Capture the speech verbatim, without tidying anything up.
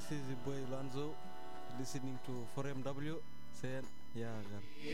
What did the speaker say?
this is the boy Lanzo listening to four M W Sen Yagar.